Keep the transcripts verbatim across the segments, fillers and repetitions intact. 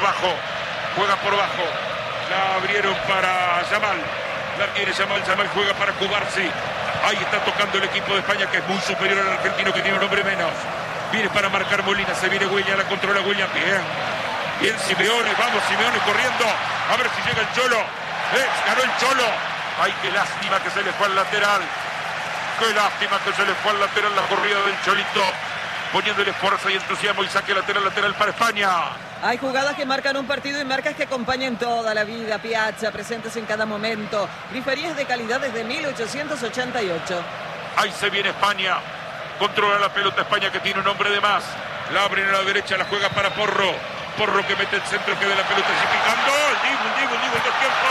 bajo. Juega por bajo. La abrieron para Yamal. La tiene Yamal. Yamal juega para Cubarsi. Ahí está tocando el equipo de España, que es muy superior al argentino, que tiene un hombre menos. Viene para marcar Molina. Se viene William. La controla William. Bien. Bien Simeone. Vamos Simeone corriendo. A ver si llega el Cholo. Eh, ganó el Cholo. Ay, qué lástima que se le fue al lateral. Qué lástima que se le fue al lateral la corrida del Cholito. Poniéndole fuerza y entusiasmo y saque lateral, lateral para España. Hay jugadas que marcan un partido y marcas que acompañan toda la vida. Piazza, presentes en cada momento. Griferías de calidad desde mil ochocientos ochenta y ocho. Ahí se viene España. Controla la pelota España, que tiene un hombre de más. La abren a la derecha, la juega para Porro. Porro que mete el centro, que de la pelota así picando. El Dibu, el Dibu, el Dibu, el dos tiempo.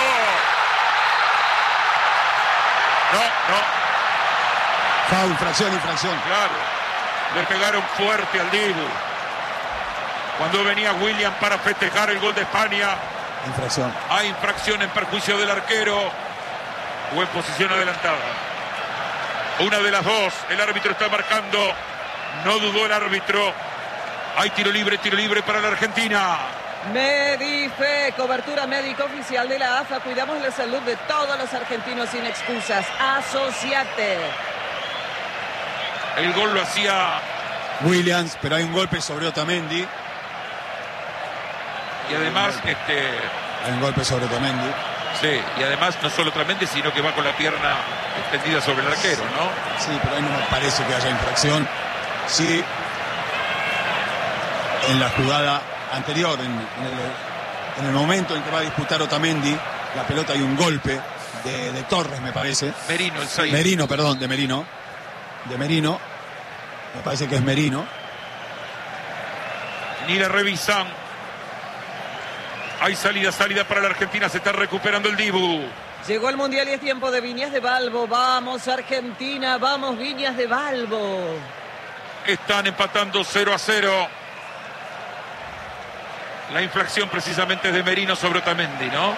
No, no. Foul, infracción, infracción. Claro. Le pegaron fuerte al Dibu. Cuando venía William para festejar el gol de España. Infracción. Hay infracción en perjuicio del arquero. O en posición adelantada. Una de las dos. El árbitro está marcando. No dudó el árbitro. Hay tiro libre, tiro libre para la Argentina. Medife, cobertura médica oficial de la A F A. Cuidamos la salud de todos los argentinos sin excusas. Asociate. El gol lo hacía Williams, pero hay un golpe sobre Otamendi. Y además, este. Hay un golpe sobre Otamendi. Sí, y además no solo Otamendi, sino que va con la pierna extendida sobre el arquero, ¿no? Sí, pero ahí no me parece que haya infracción. Sí, en la jugada anterior, en, en, el, en el momento en que va a disputar Otamendi, la pelota hay un golpe de, de Torres, me parece. Merino, el seis. Merino, perdón, de Merino. De Merino. Me parece que es Merino. Ni la revisan. Hay salida, salida para la Argentina. Se está recuperando el Dibu. Llegó el Mundial y es tiempo de Viñas de Balbo. Vamos Argentina, vamos Viñas de Balbo. Están empatando cero a cero. La infracción precisamente es de Merino sobre Otamendi, ¿no?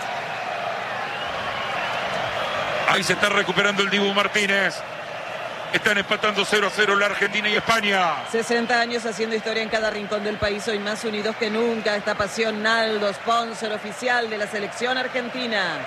Ahí se está recuperando el Dibu Martínez. Están empatando cero a cero la Argentina y España. sesenta años haciendo historia en cada rincón del país. Hoy más unidos que nunca. Esta pasión, Naldo, sponsor oficial de la selección argentina.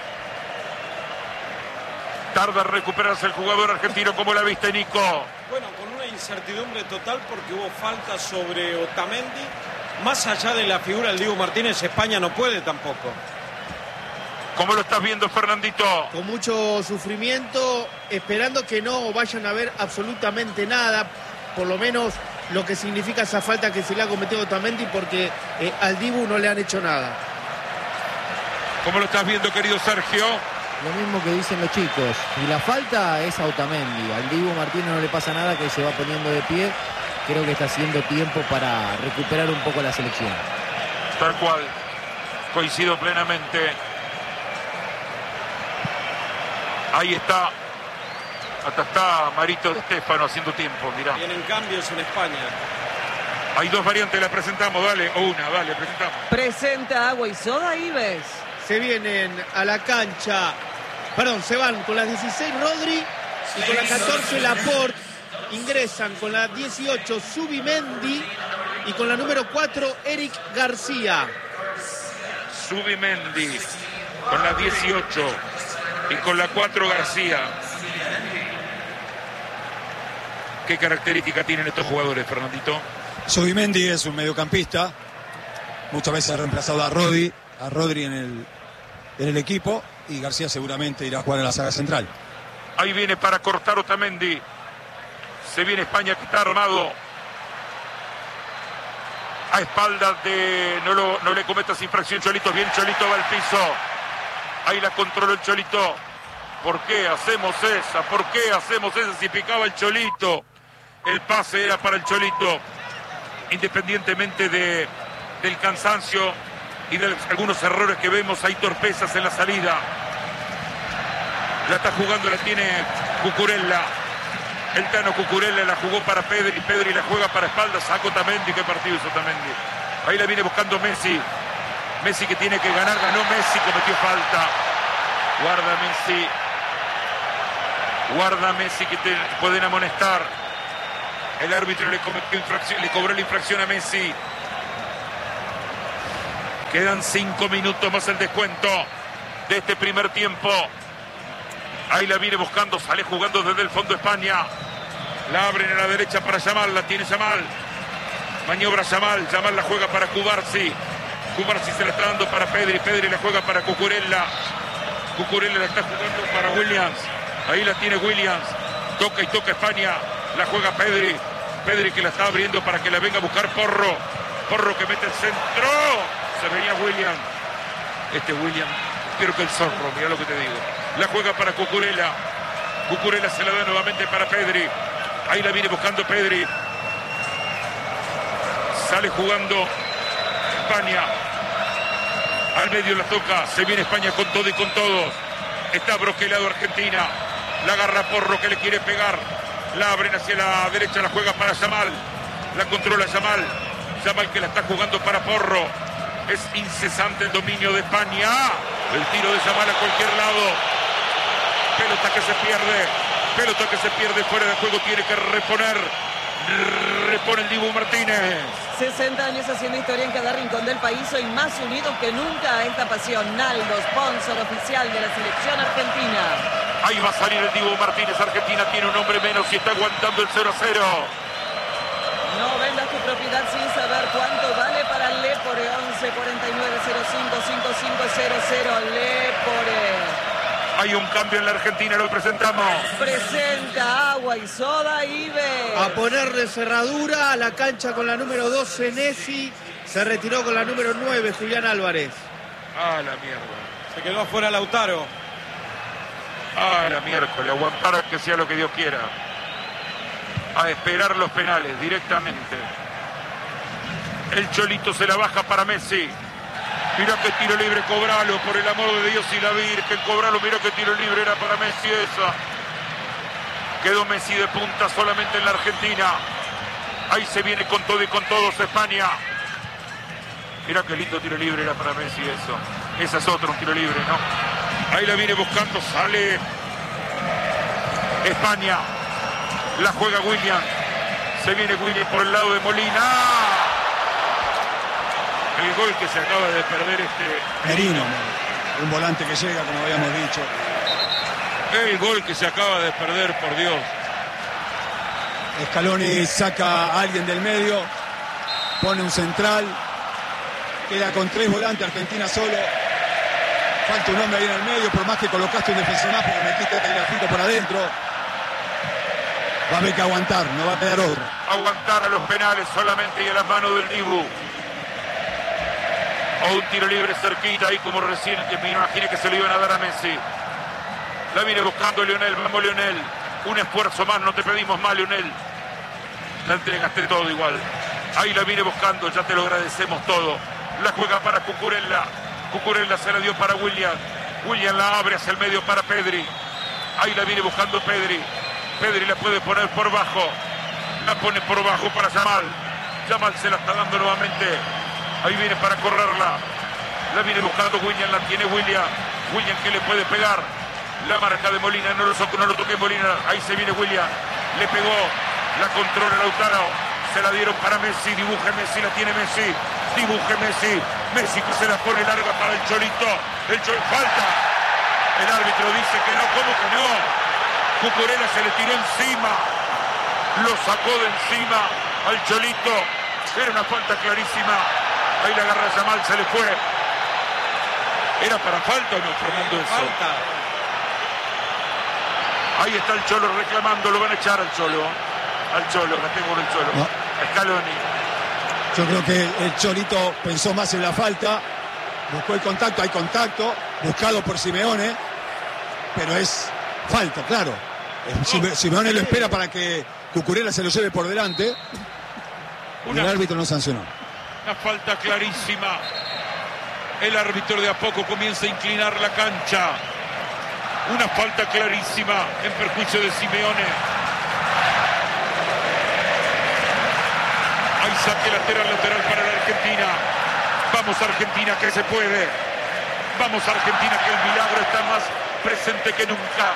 Tarda en recuperarse el jugador argentino. ¿Cómo la viste, Nico? Bueno, con una incertidumbre total porque hubo falta sobre Otamendi. Más allá de la figura del Dibu Martínez, España no puede tampoco. ¿Cómo lo estás viendo, Fernandito? Con mucho sufrimiento, esperando que no vayan a ver absolutamente nada, por lo menos lo que significa esa falta que se le ha cometido a Otamendi, porque eh, al Dibu no le han hecho nada. ¿Cómo lo estás viendo, querido Sergio? Lo mismo que dicen los chicos. Y la falta es a Otamendi. Al Dibu Martínez no le pasa nada, que se va poniendo de pie. Creo que está haciendo tiempo para recuperar un poco la selección. Tal cual. Coincido plenamente. Ahí está. Hasta está Marito Estefano haciendo tiempo, mirá. Vienen cambios en España. Hay dos variantes, la presentamos, dale. O una, dale, presentamos. Presenta Agua y Soda Ives. Se vienen a la cancha, perdón, se van con las dieciséis Rodri y con la catorce Laporte. Ingresan con la dieciocho Zubimendi y con la número cuatro Eric García. Zubimendi con la dieciocho y con la cuatro García. ¿Qué característica tienen estos jugadores, Fernandito? Zubimendi es un mediocampista. Muchas veces ha reemplazado a Rodri, a Rodri en el, en el equipo, y García seguramente irá a jugar en la saga central. Ahí viene para cortar Otamendi. Se viene España, que está armado. A espaldas de... No, lo, no le cometas infracción, Cholito. Bien, Cholito va al piso. Ahí la controló el Cholito. ¿Por qué hacemos esa? ¿Por qué hacemos esa si picaba el Cholito? El pase era para el Cholito. Independientemente de, del cansancio y de algunos errores que vemos, hay torpezas en la salida. La está jugando, la tiene Cucurella. El Tano Cucurella la jugó para Pedri. Pedri la juega para espaldas. Sacó Otamendi. ¿Qué partido hizo Otamendi? Ahí la viene buscando Messi. Messi que tiene que ganar. Ganó Messi. Cometió falta. Guarda Messi. Guarda Messi, que te pueden amonestar. El árbitro le cometió infracción, le cobró la infracción a Messi. Quedan cinco minutos más el descuento de este primer tiempo. Ahí la viene buscando, sale jugando desde el fondo España. La abren a la derecha para Yamal, la tiene Yamal. Maniobra Yamal, Yamal la juega para Cubarsi. Cubarsi se la está dando para Pedri, Pedri la juega para Cucurella. Cucurella la está jugando para Williams. Ahí la tiene Williams. Toca y toca España. La juega Pedri. Pedri que la está abriendo para que la venga a buscar Porro. Porro que mete el centro. Se venía Williams. Este Williams, quiero que el zorro, mira lo que te digo. La juega para Cucurella. Cucurella se la da nuevamente para Pedri. Ahí la viene buscando Pedri. Sale jugando España. Al medio la toca. Se viene España con todo y con todos. Está broquelado Argentina. La agarra Porro que le quiere pegar. La abren hacia la derecha. La juega para Yamal. La controla Yamal. Yamal que la está jugando para Porro. Es incesante el dominio de España. El tiro de Yamal a cualquier lado. Pelota que se pierde. Pelota que se pierde fuera de juego. Tiene que reponer. Repone el Dibu Martínez. sesenta años haciendo historia en cada rincón del país. Hoy más unidos que nunca a esta pasión. Naldo, sponsor oficial de la selección argentina. Ahí va a salir el Dibu Martínez. Argentina tiene un hombre menos y está aguantando el cero a cero. No vendas tu propiedad sin saber cuánto vale para Lepore. Once cuarenta y nueve cero cinco cinco cinco cero cero. Lepore. Hay un cambio en la Argentina, lo presentamos. Presenta agua y soda Ibe. A ponerle cerradura a la cancha con la número doce, Nessi. Se retiró con la número nueve, Julián Álvarez. Ah, la mierda. Se quedó afuera Lautaro. Ah, la miércoles. Aguantar a que sea lo que Dios quiera. A esperar los penales directamente. El Cholito se la baja para Messi. Mirá que tiro libre, cobralo, por el amor de Dios y la Virgen, cobralo, mirá que tiro libre era para Messi esa. Quedó Messi de punta solamente en la Argentina. Ahí se viene con todo y con todos España. Mirá qué lindo tiro libre era para Messi eso. Ese es otro, un tiro libre, ¿no? Ahí la viene buscando, sale España. La juega William. Se viene William por el lado de Molina. El gol que se acaba de perder este Merino, un volante que llega, como habíamos dicho. El gol que se acaba de perder, por Dios. Scaloni saca a alguien del medio, pone un central, queda con tres volantes, Argentina solo. Falta un hombre ahí en el medio, por más que colocaste un defensor más, porque metiste el grafito por adentro. Va a haber que aguantar, no va a quedar otro. Aguantar a los penales solamente y a las manos del Dibu. O un tiro libre cerquita ahí como recién, que me imaginé que se lo iban a dar a Messi. La viene buscando Lionel, vamos Lionel. Un esfuerzo más, no te pedimos más Lionel. La entregaste todo igual. Ahí la viene buscando, ya te lo agradecemos todo. La juega para Cucurella. Cucurella se la dio para William. William la abre hacia el medio para Pedri. Ahí la viene buscando Pedri. Pedri la puede poner por bajo. La pone por bajo para Yamal. Yamal se la está dando nuevamente. Ahí viene para correrla. La viene buscando William, la tiene William. William que le puede pegar. La marca de Molina, no lo, no lo toque Molina. Ahí se viene William. Le pegó. La controla Lautaro. Se la dieron para Messi. Dibuje Messi, la tiene Messi. Dibuje Messi. Messi que se la pone larga para el Cholito. El Cholito. Falta. El árbitro dice que no. ¿Cómo que no? Cucurella se le tiró encima. Lo sacó de encima al Cholito. Era una falta clarísima. Ahí la agarra Yamal, se le fue. ¿Era para falta o no, Fernando, eso? Falta. Ahí está el Cholo reclamando, lo van a echar al Cholo. Al Cholo, la tengo con el Cholo. No. Scaloni. Yo creo que el Cholito pensó más en la falta, buscó el contacto, hay contacto, buscado por Simeone, pero es falta, claro. Sime- Simeone lo espera para que Cucurella se lo lleve por delante. Y Una, el árbitro no sancionó. una falta clarísima. El árbitro de a poco comienza a inclinar la cancha. Una falta clarísima en perjuicio de Simeone. Hay saque lateral, lateral para la Argentina. Vamos Argentina, que se puede. Vamos Argentina, que el milagro está más presente que nunca.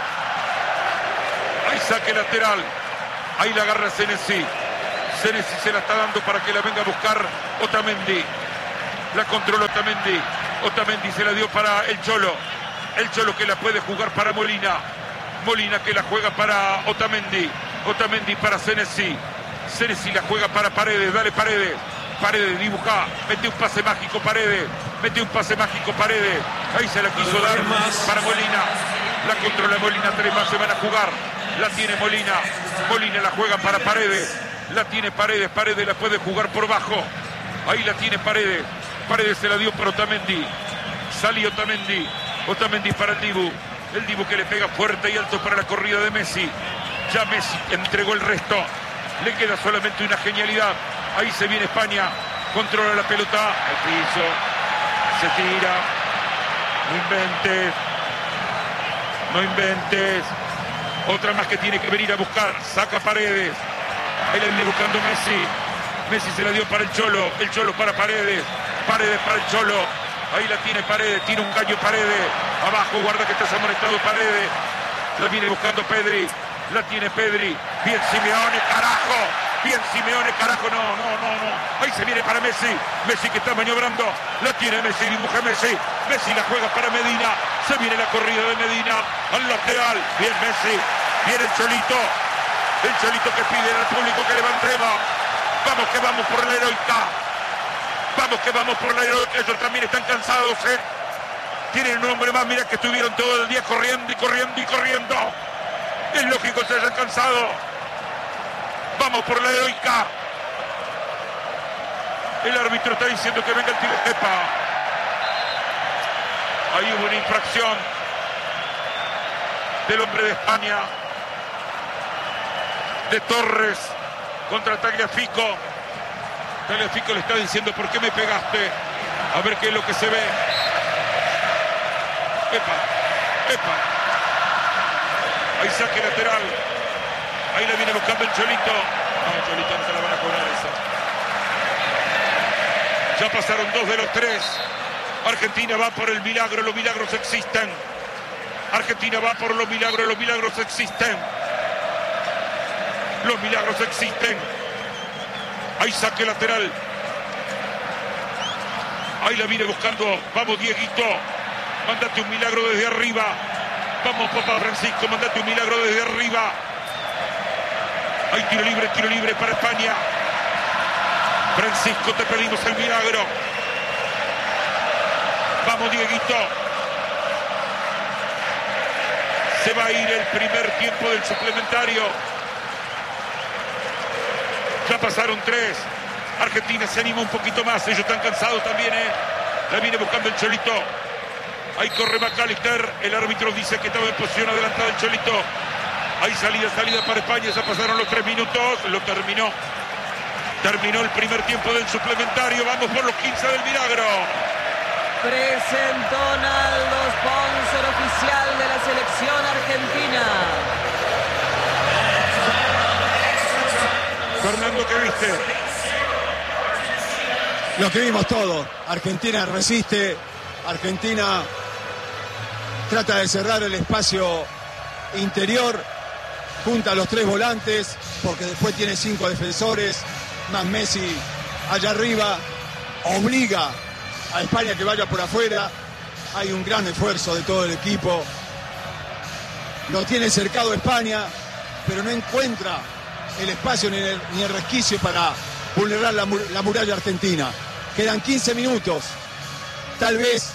Hay saque lateral. Ahí la agarra Senesi. Senesi se la está dando para que la venga a buscar Otamendi. La controló Otamendi. Otamendi se la dio para el Cholo. El Cholo que la puede jugar para Molina. Molina que la juega para Otamendi. Otamendi para Senesi. Senesi la juega para Paredes. Dale Paredes. Paredes dibuja. Mete un pase mágico Paredes. Mete un pase mágico Paredes. Ahí se la quiso dar para Molina. La controla Molina. Tres más se van a jugar. La tiene Molina. Molina la juega para Paredes. La tiene Paredes. Paredes la puede jugar por bajo. Ahí la tiene Paredes. Paredes se la dio para Otamendi. Salió Otamendi. Otamendi para el Dibu. El Dibu que le pega fuerte y alto para la corrida de Messi. Ya Messi entregó el resto. Le queda solamente una genialidad. Ahí se viene España. Controla la pelota. Al piso. Se tira. No inventes. No inventes. Otra más que tiene que venir a buscar. Saca Paredes. Ahí le viene buscando Messi. Messi se la dio para el Cholo. El Cholo para Paredes. Paredes para el Cholo. Ahí la tiene Paredes. Tiene un caño Paredes. Abajo, guarda que está amonestado Paredes. La viene buscando Pedri. La tiene Pedri. Bien Simeone, carajo. Bien Simeone, carajo. No, no, no, no. Ahí se viene para Messi. Messi que está maniobrando. La tiene Messi. Dibuja Messi. Messi la juega para Medina. Se viene la corrida de Medina. Al lateral. Bien Messi. Viene el Cholito. El Cholito que pide al público que levantemos. Vamos que vamos por la heroica. Vamos que vamos por la heroica. Ellos también están cansados, ¿eh? Tienen un hombre más. Mira que estuvieron todo el día corriendo y corriendo y corriendo. Es lógico que se hayan cansado. Vamos por la heroica. El árbitro está diciendo que venga el tiro de Kepa. Ahí hubo una infracción del hombre de España, de Torres, contra Tagliafico. Tagliafico le está diciendo: ¿por qué me pegaste? A ver qué es lo que se ve. Epa, epa. Ahí saque lateral. Ahí la viene buscando el Cholito. No, Cholito no se la van a cobrar esa. Ya pasaron dos de los tres. Argentina va por el milagro, los milagros existen. Argentina va por los milagros, los milagros existen. Los milagros existen. Ahí saque lateral. Ahí la viene buscando. Vamos, Dieguito. Mándate un milagro desde arriba. Vamos, papá Francisco. Mándate un milagro desde arriba. Hay tiro libre, tiro libre para España. Francisco, te pedimos el milagro. Vamos, Dieguito. Se va a ir el primer tiempo del suplementario. Ya pasaron tres. Argentina se anima un poquito más. Ellos están cansados también, ¿eh? La viene buscando el Cholito. Ahí corre McAllister. El árbitro dice que estaba en posición adelantada el Cholito. Ahí salida, salida para España. Ya pasaron los tres minutos. Lo terminó. Terminó el primer tiempo del suplementario. Vamos por los quince del milagro. Presentó Naldo, sponsor oficial de la selección argentina. Fernando, ¿qué viste? Lo que vimos todo. Argentina resiste. Argentina trata de cerrar el espacio interior. Junta a los tres volantes. Porque después tiene cinco defensores. Más Messi allá arriba. Obliga a España que vaya por afuera. Hay un gran esfuerzo de todo el equipo. Lo tiene cercado España, pero no encuentra el espacio ni el, ni el resquicio para vulnerar la, la muralla argentina. Quedan quince minutos. Tal vez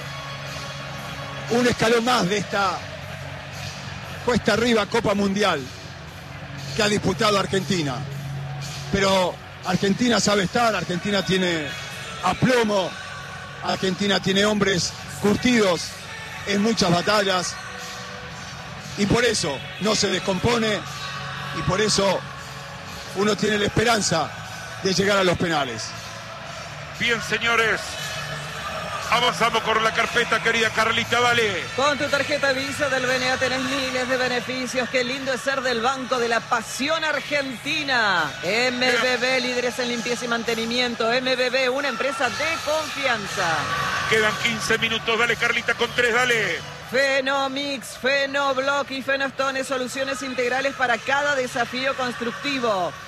un escalón más de esta cuesta arriba Copa Mundial que ha disputado Argentina. Pero Argentina sabe estar, Argentina tiene aplomo. Argentina tiene hombres curtidos en muchas batallas y por eso no se descompone y por eso uno tiene la esperanza de llegar a los penales. Bien, señores, avanzamos con la carpeta, querida Carlita, dale. Con tu tarjeta Visa del B N A tenés miles de beneficios. Qué lindo es ser del Banco de la Pasión Argentina. M B B, líderes en limpieza y mantenimiento. M B B, una empresa de confianza. Quedan quince minutos, dale Carlita con tres, dale. Fenomix, Fenoblock y Fenostone, soluciones integrales para cada desafío constructivo.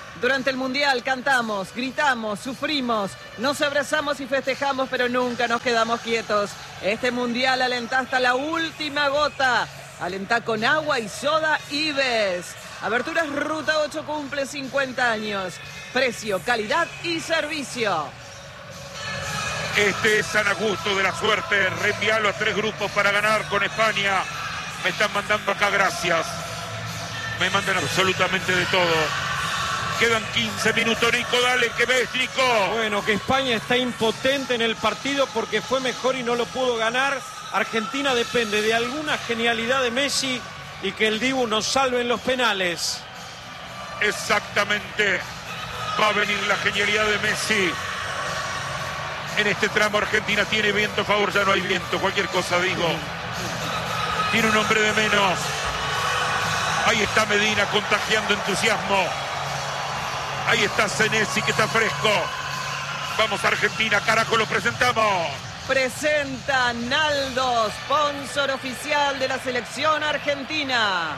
Durante el Mundial cantamos, gritamos, sufrimos, nos abrazamos y festejamos, pero nunca nos quedamos quietos. Este Mundial alentá hasta la última gota. Alentá con agua y soda Ives. Aberturas Ruta ocho cumple cincuenta años. Precio, calidad y servicio. Este es San Augusto de la suerte. Reenvialo a tres grupos para ganar con España. Me están mandando acá gracias. Me mandan absolutamente de todo. Quedan quince minutos, Nico, dale, que ves, Nico. Bueno, que España está impotente en el partido porque fue mejor y no lo pudo ganar. Argentina depende de alguna genialidad de Messi y que el Dibu nos salve en los penales. Exactamente. Va a venir la genialidad de Messi. En este tramo Argentina tiene viento a favor, ya no hay viento, cualquier cosa digo. Tiene un hombre de menos. Ahí está Medina contagiando entusiasmo. Ahí está Senesi que está fresco. Vamos Argentina, carajo, lo presentamos. Presenta Naldo, sponsor oficial de la selección argentina.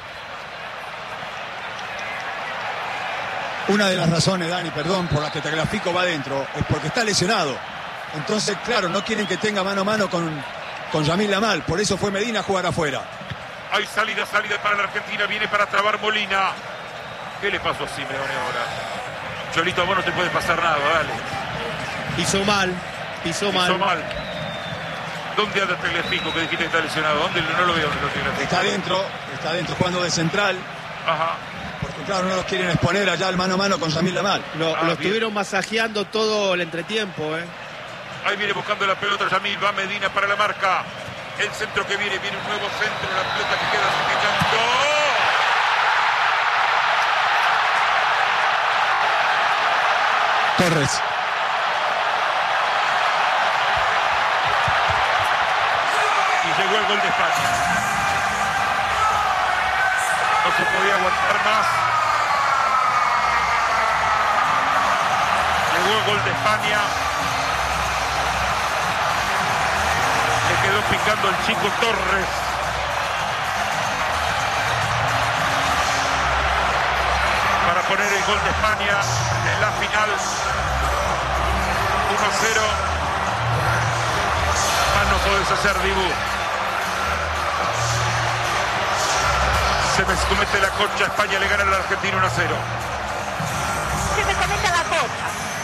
Una de las razones, Dani, perdón, por las que Tagliafico va adentro, es porque está lesionado. Entonces, claro, no quieren que tenga mano a mano con, con Yamil Lamal. Por eso fue Medina a jugar afuera. Hay salida, salida para la Argentina. Viene para trabar Molina. ¿Qué le pasó a Simeone ahora? Cholito, a vos no te puede pasar nada, dale. Pisó mal, pisó mal. Pisó mal. ¿Dónde anda Tagliafico que dijiste que está lesionado? ¿Dónde? No lo veo. No lo está adentro, está adentro jugando de central. Ajá. Porque claro, no los quieren exponer allá al mano a mano con Yamil Lamal. Lo, Ah, lo bien. estuvieron masajeando todo el entretiempo, ¿eh? Ahí viene buscando la pelota Yamil. Va Medina para la marca. El centro que viene, viene un nuevo centro. La pelota que queda se queda. Torres. Y llegó el gol de España. No se podía aguantar más. Llegó el gol de España. Le quedó picando el chico Torres. Para poner el gol de España en la final. uno a cero. Más no podés hacer, Dibu. Se me comete la concha. España le gana a la Argentina uno a cero. Se me comete la concha.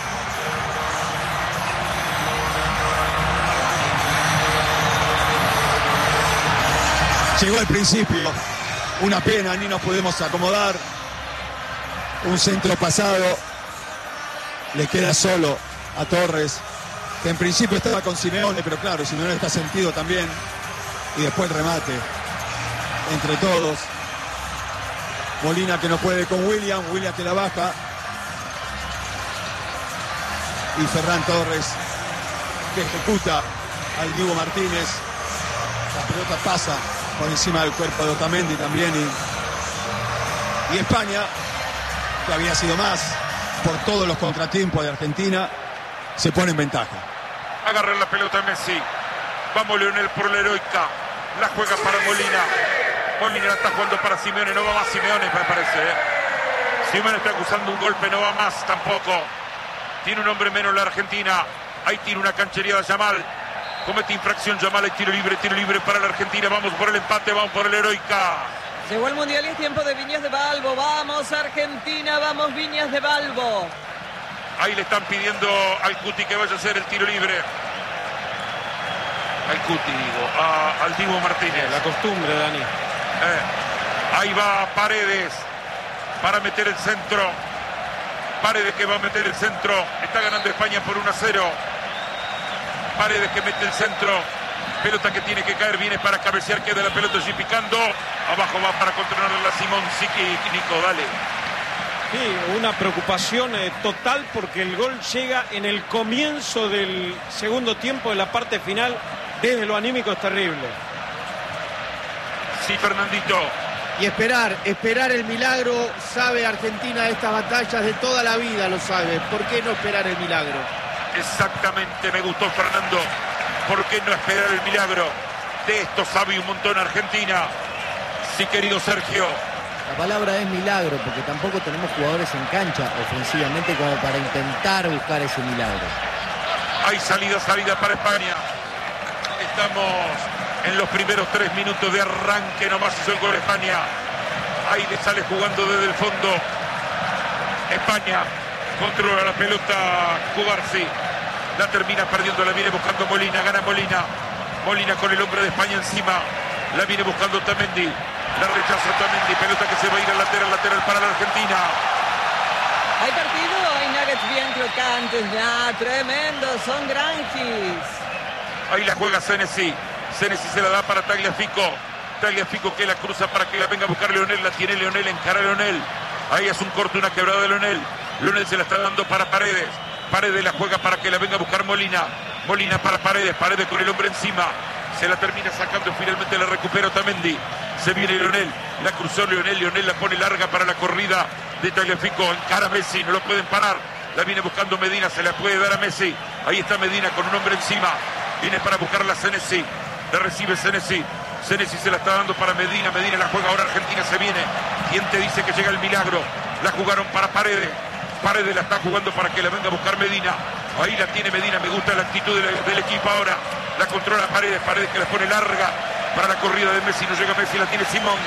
Llegó al principio. Una pena, ni nos podemos acomodar. Un centro pasado. Le queda solo a Torres, que en principio estaba con Simeone, pero claro, Simeone está sentido también. Y después el remate entre todos. Molina que no puede con William, William que la baja. Y Ferran Torres que ejecuta al Dibu Martínez. La pelota pasa por encima del cuerpo de Otamendi también. Y, y España, que había sido más por todos los contratiempos de Argentina, se pone en ventaja. Agarra la pelota Messi. Vamos Leonel por la heroica. La juega para Molina. Molina la está jugando para Simeone. No va más Simeone, me parece. ¿eh? Simeone está acusando un golpe. No va más tampoco. Tiene un hombre menos la Argentina. Ahí tiene una canchería de Yamal. Comete infracción Yamal. Hay tiro libre. Tiro libre para la Argentina. Vamos por el empate. Vamos por la heroica. Llegó el Mundial y es tiempo de Viñas de Balbo. Vamos Argentina, vamos Viñas de Balbo. Ahí le están pidiendo al Cuti que vaya a hacer el tiro libre. Al Cuti, digo, a, al Dibu Martínez. La costumbre, Dani. Eh, ahí va Paredes para meter el centro. Paredes que va a meter el centro. Está ganando España por uno a cero. Paredes que mete el centro. Pelota que tiene que caer, viene para cabecear, queda la pelota allí picando. Abajo va para controlarla Simón Siki. Nico, dale. Sí, una preocupación eh, total porque el gol llega en el comienzo del segundo tiempo, de la parte final. Desde lo anímico es terrible. Sí, Fernandito. Y esperar, esperar el milagro. Sabe Argentina de estas batallas de toda la vida, lo sabe. ¿Por qué no esperar el milagro? Exactamente, me gustó Fernando. ¿Por qué no esperar el milagro? De esto sabe un montón Argentina. Sí, querido Sergio. La palabra es milagro, porque tampoco tenemos jugadores en cancha ofensivamente como para intentar buscar ese milagro. Hay salida, salida para España. Estamos en los primeros tres minutos de arranque, nomás hizo el gol España. Ahí le sale jugando desde el fondo. España controla la pelota Cubarsí. La termina perdiendo, la viene buscando Molina, gana Molina. Molina con el hombre de España encima. La viene buscando Otamendi. La rechaza Otamendi, pelota que se va a ir al lateral, lateral para la Argentina. Hay partido, hay nuggets bien crocantes, ya, tremendo, son granjis. Ahí la juega Senesi. Senesi se la da para Tagliafico. Tagliafico que la cruza para que la venga a buscar Leonel. La tiene Leonel, encara a Leonel. Ahí es un corte, una quebrada de Leonel. Leonel se la está dando para Paredes. Paredes la juega para que la venga a buscar Molina. Molina para Paredes. Paredes con el hombre encima. Se la termina sacando, finalmente la recupera Otamendi. Se viene Leonel. La cruzó Leonel. Leonel la pone larga para la corrida de Tagliafico. Encara a Messi. No lo pueden parar. La viene buscando Medina. Se la puede dar a Messi. Ahí está Medina con un hombre encima. Viene para buscarla Senesi. La recibe Senesi. Senesi se la está dando para Medina. Medina la juega ahora. Argentina se viene. ¿Quién te dice que llega el milagro? La jugaron para Paredes. Paredes la está jugando para que la venga a buscar Medina. Ahí la tiene Medina. Me gusta la actitud del, del equipo ahora. La controla Paredes. Paredes que la pone larga para la corrida de Messi. No llega Messi. La tiene Simón.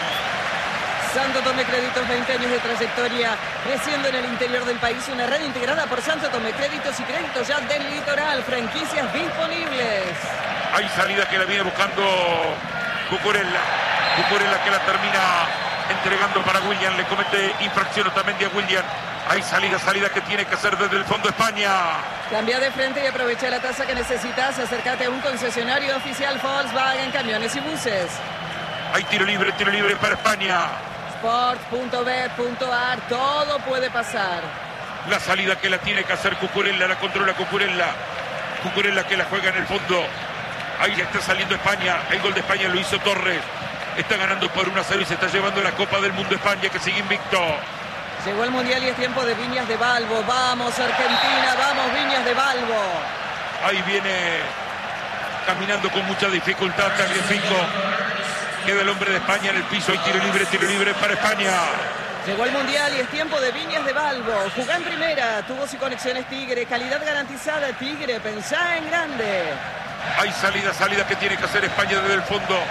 Santo Tomé Créditos, veinte años de trayectoria, creciendo en el interior del país. Una red integrada por Santo Tomé Créditos y Créditos ya del litoral. Franquicias disponibles. Hay salida que la viene buscando Cucurella. Cucurella que la termina entregando para William. Le comete infracción Otamendi a William. Hay salida, salida que tiene que hacer desde el fondo España. Cambia de frente y aprovecha la tasa que necesitas. Acércate a un concesionario oficial Volkswagen, camiones y buses. Hay tiro libre, tiro libre para España. sport punto bet punto a r, todo puede pasar. La salida que la tiene que hacer Cucurella, la controla Cucurella. Cucurella que la juega en el fondo. Ahí ya está saliendo España. El gol de España lo hizo Torres. Está ganando por uno a cero y se está llevando la Copa del Mundo España, que sigue invicto. Llegó el Mundial y es tiempo de Viñas de Balbo. Vamos Argentina, vamos Viñas de Balbo. Ahí viene caminando con mucha dificultad Tagliafico. Queda el hombre de España en el piso. Hay tiro libre, tiro libre para España. Llegó el Mundial y es tiempo de Viñas de Balbo. Jugá en primera, tubos y conexiones Tigre. Calidad garantizada Tigre, pensá en grande. Hay salida, salida que tiene que hacer España desde el fondo.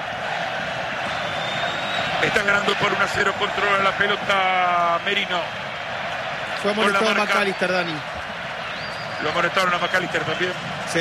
Están ganando por uno a cero, controla la pelota Merino. Fue amonestado a McAllister, Dani. Lo amonestaron a McAllister también. Sí.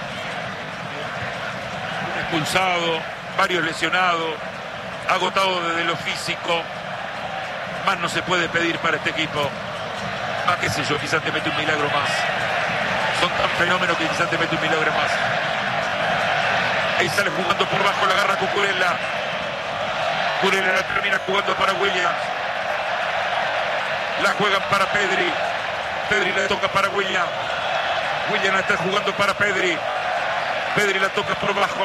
Un expulsado, varios lesionados, agotado desde lo físico. Más no se puede pedir para este equipo. Ah, qué sé yo, quizás te mete un milagro más. Son tan fenómenos que quizás te mete un milagro más. Ahí sale jugando por bajo, la agarra Cucurella. Cucurella la termina jugando para Williams. La juegan para Pedri. Pedri la toca para Williams. Williams la está jugando para Pedri. Pedri la toca por bajo.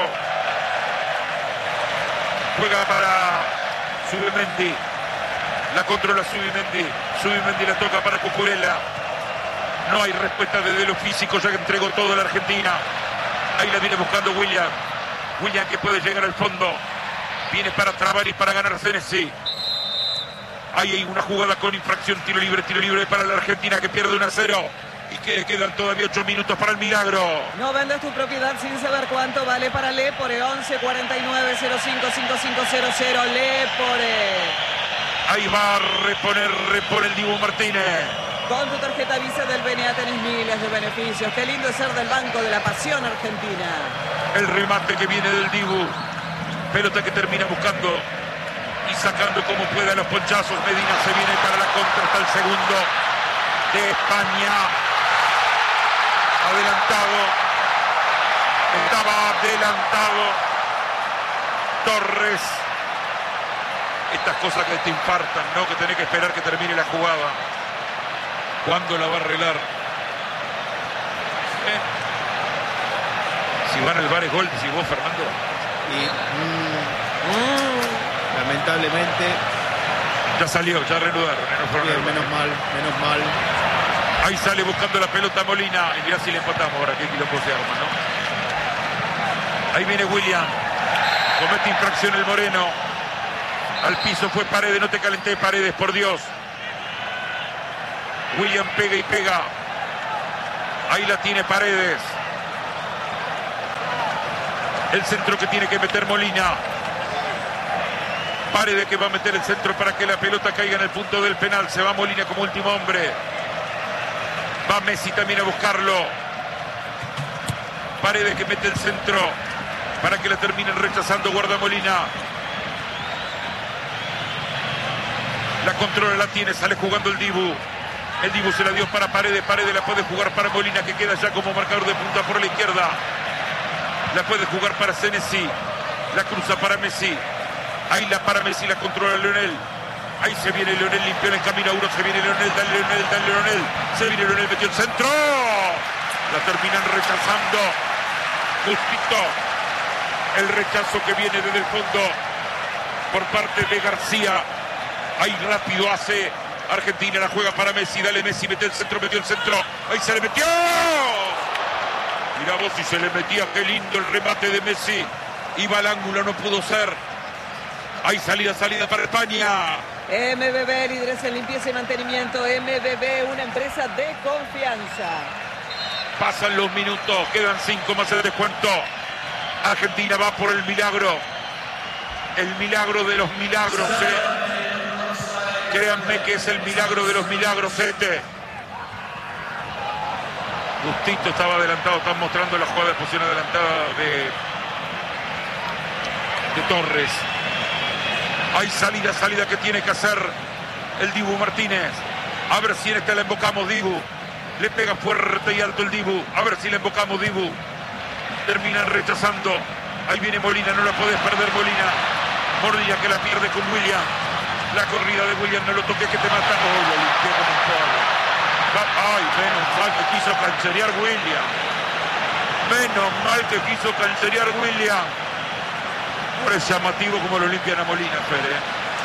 Juega para Zubimendi. La controla Zubimendi. Zubimendi la toca para Cucurella. No hay respuesta desde lo físico, ya que entregó todo la Argentina. Ahí la viene buscando William. William que puede llegar al fondo. Viene para trabar y para ganar Senesi. Ahí hay una jugada con infracción, tiro libre, tiro libre para la Argentina que pierde uno a cero. Y que quedan todavía ocho minutos para el milagro. No vendas tu propiedad sin saber cuánto vale para Lepore. once cuarenta y nueve cero cinco cinco cinco cero cero Lepore. Ahí va a reponer, repone el Dibu Martínez. Con tu tarjeta Visa del B N A tenés miles de beneficios. Qué lindo es ser del Banco de la Pasión Argentina. El remate que viene del Dibu. Pelota que termina buscando y sacando como pueda los ponchazos. Medina se viene para la contra hasta el segundo de España. Adelantado. Estaba adelantado Torres. Estas cosas que te infartan, ¿no? Que tenés que esperar que termine la jugada. ¿Cuándo la va a arreglar? ¿Eh? Si van al bar es gol, si vos, Fernando. Y, mm, mm, lamentablemente. Ya salió, ya reanudaron. Bien, menos mal, menos mal. Ahí sale buscando la pelota Molina. Y mirá si le empatamos ahora, qué quilombo se arma, ¿no? Ahí viene William. Comete infracción el Moreno. Al piso fue Paredes, no te calenté, Paredes, por Dios. William pega y pega. Ahí la tiene Paredes. El centro que tiene que meter Molina. Paredes que va a meter el centro para que la pelota caiga en el punto del penal. Se va Molina como último hombre. Va Messi también a buscarlo. Paredes que mete el centro para que la terminen rechazando. Guarda Molina. La controla, la tiene, sale jugando el Dibu. El Dibu se la dio para Paredes. Paredes la puede jugar para Molina, que queda ya como marcador de punta por la izquierda. La puede jugar para Senesi. La cruza para Messi. Ahí la para Messi, la controla Leonel. Ahí se viene Leonel, limpió en el camino a uno. Se viene Leonel, dale Leonel, dale Leonel. Se viene Leonel, metió el centro. La terminan rechazando. Justito. El rechazo que viene desde el fondo por parte de García. Ahí rápido hace Argentina, la juega para Messi. Dale Messi, mete el centro, metió el centro. Ahí se le metió. Mirá vos si se le metía, qué lindo el remate de Messi. Iba al ángulo, no pudo ser. Hay salida, salida para España. M B B, líderes en limpieza y mantenimiento. M B B, una empresa de confianza. Pasan los minutos, quedan cinco más el descuento. Argentina va por el milagro. El milagro de los milagros, ¿eh? Créanme que es el milagro de los milagros este. Justito estaba adelantado, están mostrando la jugada de posición adelantada de, de Torres. Hay salida, salida que tiene que hacer el Dibu Martínez. A ver si en esta la embocamos, Dibu. Le pega fuerte y alto el Dibu. A ver si la embocamos, Dibu. Terminan rechazando. Ahí viene Molina, no la podés perder, Molina. Molina que la pierde con William. La corrida de William, no lo toques que te mata. Oh, lo limpió con un palo. Ay, menos mal que quiso cancerear William. Menos mal que quiso cancerear William. Ahora es llamativo como lo limpian a Molina, Fede.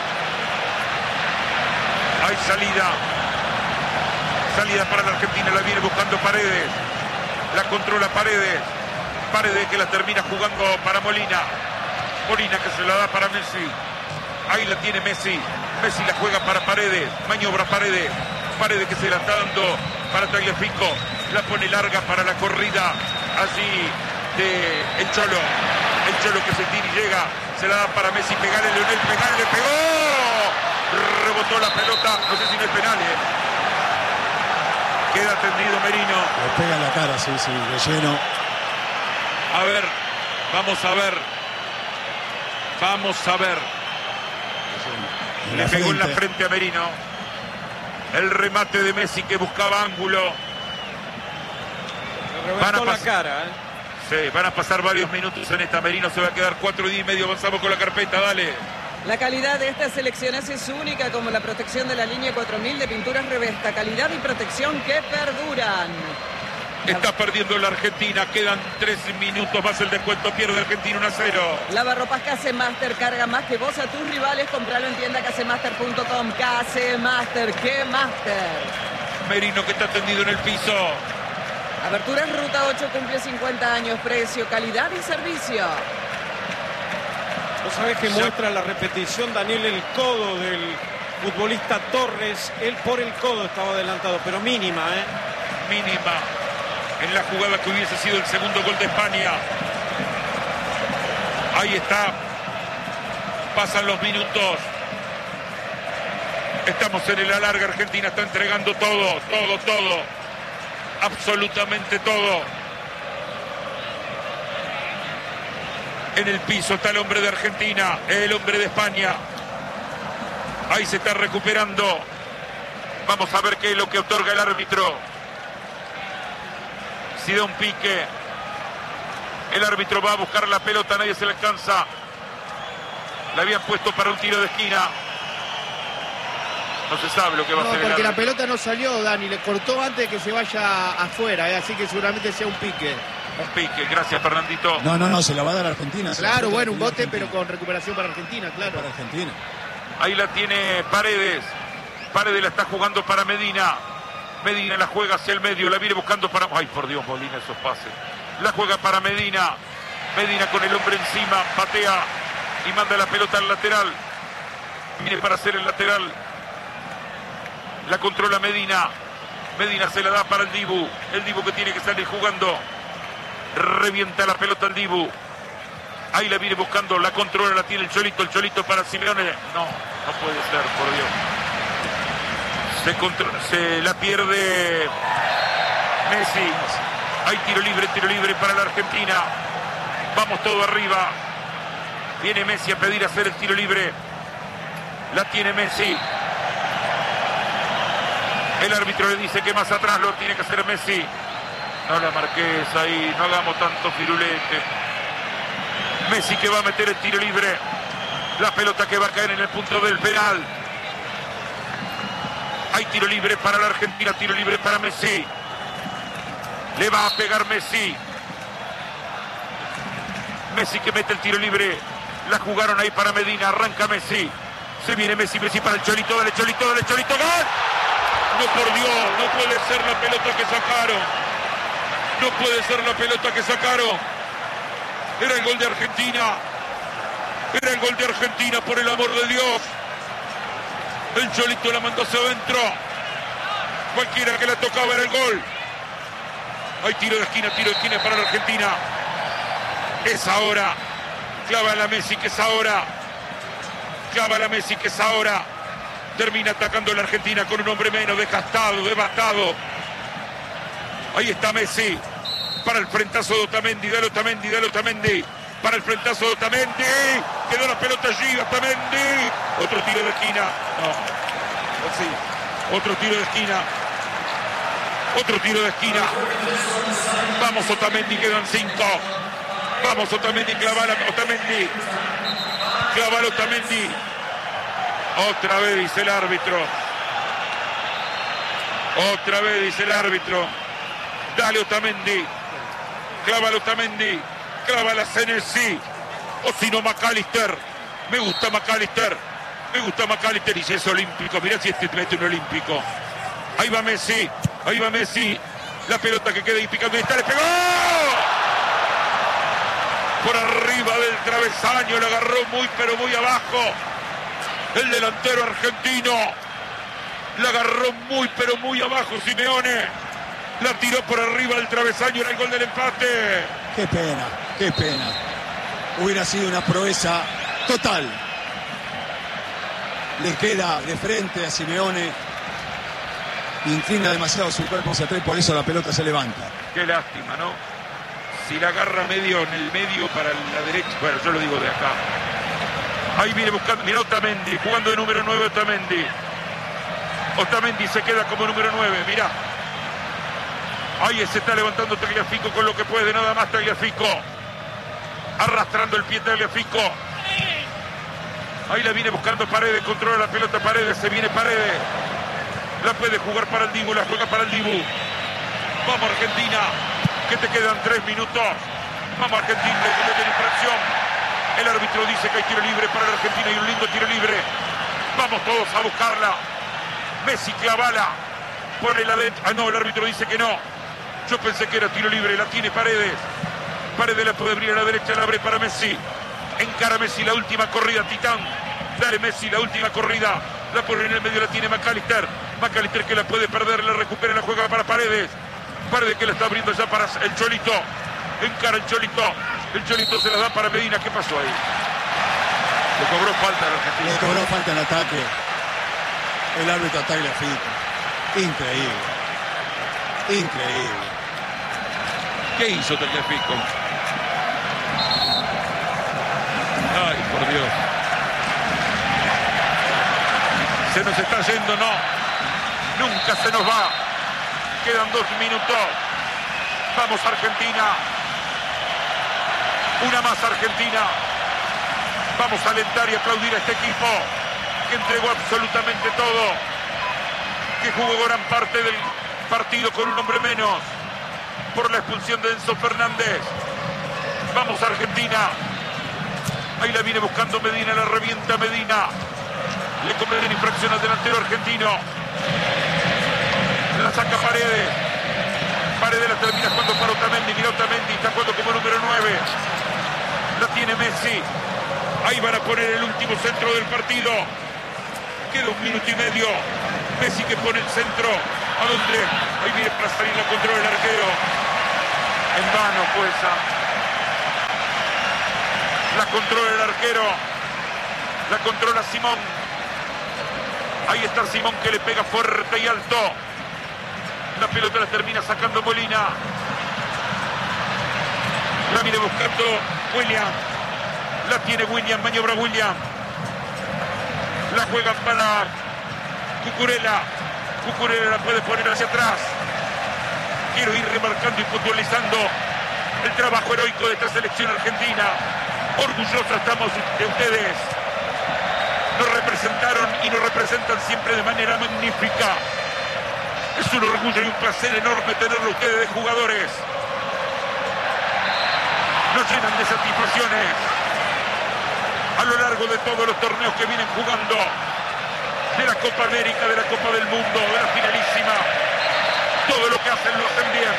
Hay salida. Salida para la Argentina, la viene buscando Paredes. La controla Paredes. Paredes que la termina jugando para Molina. Molina que se la da para Messi. Ahí la tiene Messi. Messi la juega para Paredes. Maniobra Paredes. Paredes que se la está dando para Tagliafico. La pone larga para la corrida allí de el Cholo. El Cholo que se tira y llega. Se la da para Messi. Pegale, Leonel. Pegale, le pegó. Rebotó la pelota. No sé si no es penal, ¿eh? Queda tendido Merino. Le pega en la cara, sí, sí, de lleno. A ver. Vamos a ver. Vamos a ver. En Le la pegó en la frente. frente a Merino. El remate de Messi que buscaba ángulo. Le Van a reventó la pas- cara, ¿eh? Sí, van a pasar varios minutos en esta. Merino se va a quedar cuatro y medio. Avanzamos con la carpeta, dale. La calidad de estas selecciones es única, como la protección de la línea cuatro mil de pinturas Revesta. Calidad y protección que perduran. Está perdiendo la Argentina. Quedan tres minutos más el descuento. Pierde Argentina uno a cero. Lavarropas Casemaster, carga más que vos a tus rivales. Compralo en tienda casemaster punto com. Casemaster, que master. Merino que está tendido en el piso. Aperturas Ruta ocho cumple cincuenta años. Precio, calidad y servicio. Vos sabés que muestra la repetición, Daniel, el codo del futbolista Torres. Él por el codo estaba adelantado, pero mínima, ¿eh? Mínima. En la jugada que hubiese sido el segundo gol de España. Ahí está. Pasan los minutos. Estamos en el alargue. Argentina está entregando todo, todo, todo. Absolutamente todo. En el piso está el hombre de Argentina, el hombre de España. Ahí se está recuperando. Vamos a ver qué es lo que otorga el árbitro. Si da un pique, el árbitro va a buscar la pelota, nadie se le alcanza. La habían puesto para un tiro de esquina. No se sabe lo que va a No, hacer el porque la árbitro. pelota no salió, Dani. Le cortó antes de que se vaya afuera, ¿eh? Así que seguramente sea un pique. Un pique, gracias Fernandito. No, no, no, se la va a dar a Argentina. se la Claro, va a bueno, un dar a bote, Argentina. pero con recuperación para Argentina, claro. Para Argentina. Ahí la tiene Paredes. Paredes la está jugando para Medina. Medina la juega hacia el medio, la viene buscando para... Ay, por Dios, Molina, esos pases. La juega para Medina. Medina con el hombre encima, patea y manda la pelota al lateral. Viene para hacer el lateral. La controla Medina. Medina se la da para el Dibu. El Dibu que tiene que salir jugando. Revienta la pelota el Dibu. Ahí la viene buscando. La controla, la tiene el Cholito. El Cholito para Simeone. No, no puede ser, por Dios. Se, controla, se la pierde Messi. Hay tiro libre, tiro libre para la Argentina. Vamos todo arriba. Viene Messi a pedir hacer el tiro libre. La tiene Messi. El árbitro le dice que más atrás lo tiene que hacer Messi. No la marques ahí, no hagamos tanto firulete. Messi que va a meter el tiro libre. La pelota que va a caer en el punto del penal. Hay tiro libre para la Argentina, tiro libre para Messi. Le va a pegar Messi. Messi que mete el tiro libre. La jugaron ahí para Medina, arranca Messi. Se viene Messi, Messi para el Cholito, dale Cholito, dale Cholito, ¡gol! No, por Dios, no puede ser la pelota que sacaron. No puede ser la pelota que sacaron. Era el gol de Argentina. Era el gol de Argentina, por el amor de Dios. El Cholito la mandó hacia adentro. Cualquiera que la tocaba era el gol. Hay tiro de esquina, tiro de esquina para la Argentina. Es ahora. Clava la Messi, que es ahora. Clava la Messi, que es ahora. Termina atacando la Argentina con un hombre menos, desgastado, devastado. Ahí está Messi. Para el frentazo de Otamendi, dale Otamendi, dale Otamendi. Para el frentazo de Otamendi. Quedó la pelota allí, Otamendi. Otro tiro de esquina. No. Sí. Otro tiro de esquina. Otro tiro de esquina. Vamos Otamendi, quedan cinco. Vamos Otamendi, clavala Otamendi. Clavala Otamendi. Otra vez dice el árbitro. Otra vez dice el árbitro. Dale Otamendi. Clávala Otamendi. Clávala Senesi. O si no McAllister. Me gusta McAllister. Me gusta McAllister. Y si es olímpico. Mirá si este mete un olímpico. Ahí va Messi. Ahí va Messi. La pelota que queda ahí picando. Y está, le pegó. Por arriba del travesaño. La agarró muy pero muy abajo. El delantero argentino. La agarró muy pero muy abajo Simeone. La tiró por arriba del travesaño. Era el gol del empate. Qué pena, qué pena. Hubiera sido una proeza total. Le queda de frente a Simeone. Inclina demasiado su cuerpo hacia atrás y por eso la pelota se levanta. Qué lástima, ¿no? Si la agarra medio en el medio para la derecha. Bueno, yo lo digo de acá. Ahí viene buscando. Mira Otamendi, jugando de número nueve Otamendi. Otamendi se queda como número nueve, mirá. Ahí se está levantando Tagliafico con lo que puede, nada más Tagliafico. Arrastrando el pie Tagliafico. Ahí la viene buscando Paredes, controla la pelota Paredes, se viene Paredes. La puede jugar para el Dibu, la juega para el Dibu. Vamos Argentina, que te quedan tres minutos. Vamos Argentina, que comete infracción. El árbitro dice que hay tiro libre para la Argentina y un lindo tiro libre. Vamos todos a buscarla. Messi clavala. Pone la derecha. Ah, no, el árbitro dice que no. Yo pensé que era tiro libre. La tiene Paredes. Paredes la puede abrir a la derecha. La abre para Messi. Encara Messi la última corrida. Titán. Dale Messi la última corrida. La pone en el medio. La tiene McAllister. McAllister que la puede perder. La recupera. La juega para Paredes. Paredes que la está abriendo ya para el Cholito. Encara el Cholito. El Cholito se la da para Medina. ¿Qué pasó ahí? Le cobró falta a la Argentina. Le cobró falta en ataque. El árbitro Tagliafico. Increíble. Increíble. ¿Qué hizo Tagliafico? Ay, por Dios. Se nos está yendo, no. Nunca se nos va. Quedan dos minutos. Vamos Argentina. Una más Argentina. Vamos a alentar y aplaudir a este equipo que entregó absolutamente todo, que jugó gran parte del partido con un hombre menos por la expulsión de Enzo Fernández. Vamos Argentina. Ahí la viene buscando Medina, la revienta Medina. Le cometen infracción al delantero argentino. La saca Paredes. Paredes la termina jugando para Otamendi. Mira Otamendi, está jugando como número nueve. La tiene Messi. Ahí van a poner el último centro del partido. Queda un minuto y medio. Messi que pone el centro. ¿A dónde? Ahí viene para salir, la controla el arquero. En vano fue esa. La controla el arquero. La controla Simón. Ahí está Simón que le pega fuerte y alto. La pelota la termina sacando Molina. La viene buscando William. La tiene William, maniobra William. La juegan para Cucurella. Cucurella la puede poner hacia atrás. Quiero ir remarcando y puntualizando el trabajo heroico de esta selección argentina. Orgullosos estamos de ustedes. Nos representaron y nos representan siempre de manera magnífica. Es un orgullo y un placer enorme tenerlo ustedes de jugadores. Nos llenan de satisfacciones a lo largo de todos los torneos que vienen jugando, de la Copa América, de la Copa del Mundo, de la finalísima. Todo lo que hacen lo hacen bien.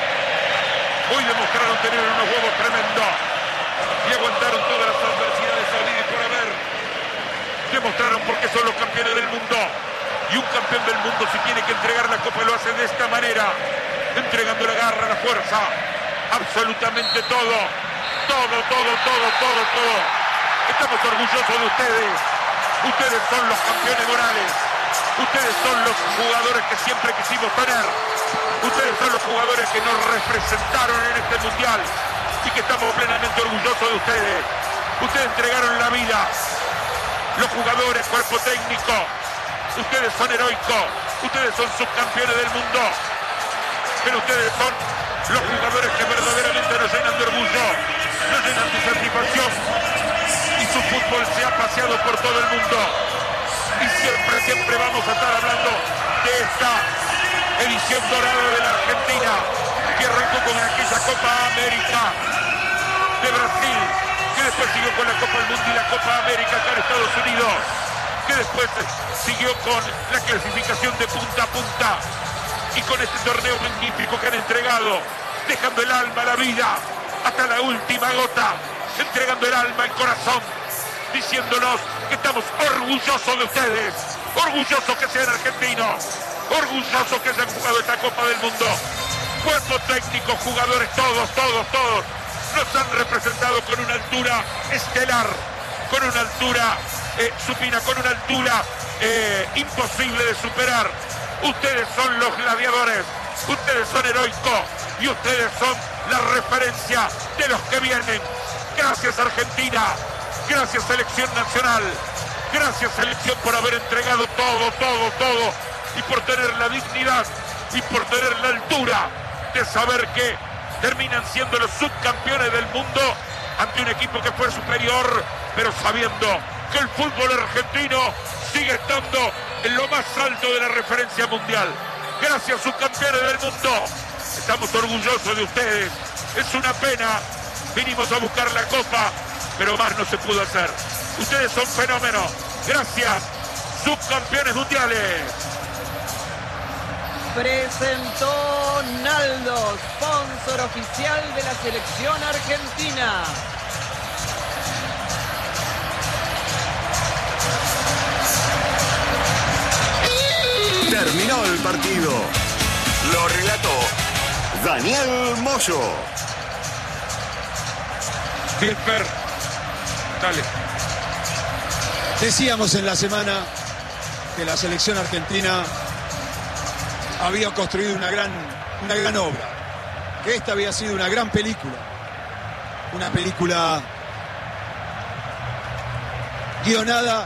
Hoy demostraron tener unos huevos tremendos y aguantaron todas las adversidades habidas y por haber. Demostraron por qué son los campeones del mundo. Y un campeón del mundo, si tiene que entregar la copa, lo hace de esta manera, entregando la garra, la fuerza, absolutamente todo, todo, todo, todo, todo, todo. Estamos orgullosos de ustedes. Ustedes son los campeones morales. Ustedes son los jugadores que siempre quisimos tener. Ustedes son los jugadores que nos representaron en este mundial y que estamos plenamente orgullosos de ustedes. Ustedes entregaron la vida. Los jugadores, cuerpo técnico, ustedes son heroicos, ustedes son subcampeones del mundo, pero ustedes son los jugadores que verdaderamente nos llenan de orgullo, nos llenan de satisfacción, y su fútbol se ha paseado por todo el mundo, y siempre, siempre vamos a estar hablando de esta edición dorada de la Argentina, que arrancó con aquella Copa América de Brasil, que después siguió con la Copa del Mundo y la Copa América acá en Estados Unidos, que después siguió con la clasificación de punta a punta y con este torneo magnífico que han entregado, dejando el alma, la vida, hasta la última gota, entregando el alma, el corazón, diciéndonos que estamos orgullosos de ustedes, orgullosos que sean argentinos, orgullosos que se han jugado esta Copa del Mundo. Cuerpo técnico, jugadores, todos, todos, todos, nos han representado con una altura estelar, con una altura eh, supina, con una altura eh, imposible de superar. Ustedes son los gladiadores, ustedes son heroicos y ustedes son la referencia de los que vienen. Gracias Argentina, gracias Selección Nacional, gracias Selección por haber entregado todo, todo, todo y por tener la dignidad y por tener la altura de saber que terminan siendo los subcampeones del mundo ante un equipo que fue superior, pero sabiendo que el fútbol argentino sigue estando en lo más alto de la referencia mundial. Gracias, subcampeones del mundo. Estamos orgullosos de ustedes. Es una pena. Vinimos a buscar la copa, pero más no se pudo hacer. Ustedes son fenómenos. Gracias, subcampeones mundiales. Presentó Naldo, sponsor oficial de la selección argentina. Terminó el partido. Lo relató Daniel Moyo. Gilbert, dale. Decíamos en la semana que la selección argentina había construido una gran, una gran obra, que esta había sido una gran película, una película guionada